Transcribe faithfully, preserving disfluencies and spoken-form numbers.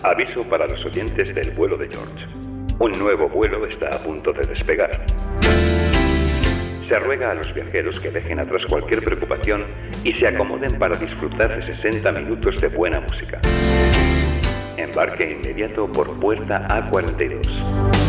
Aviso para los oyentes del vuelo de George. Un nuevo vuelo está a punto de despegar. Se ruega a los viajeros que dejen atrás cualquier preocupación y se acomoden para disfrutar de sesenta minutos de buena música. Embarque inmediato por puerta A cuarenta y dos.